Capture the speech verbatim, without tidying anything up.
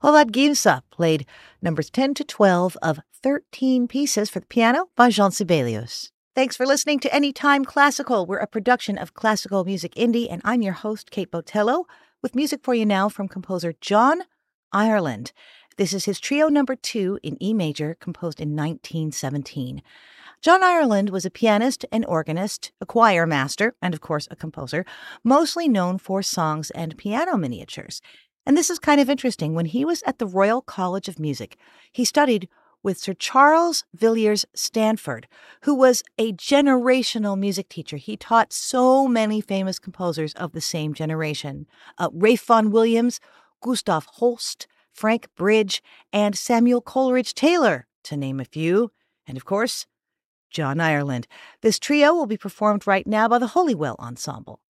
Olad Gimsa played numbers ten to twelve of thirteen pieces for the piano by Jean Sibelius. Thanks for listening to Anytime Classical. We're a production of Classical Music Indie, and I'm your host, Kate Botello, with music for you now from composer John Ireland. This is his trio number two in E major, composed in nineteen seventeen. John Ireland was a pianist, an organist, a choir master, and of course a composer, mostly known for songs and piano miniatures. And this is kind of interesting. When he was at the Royal College of Music, he studied with Sir Charles Villiers Stanford, who was a generational music teacher. He taught so many famous composers of the same generation. Uh, Ralph Vaughan Williams, Gustav Holst, Frank Bridge, and Samuel Coleridge Taylor, to name a few. And of course, John Ireland. This trio will be performed right now by the Holywell Ensemble.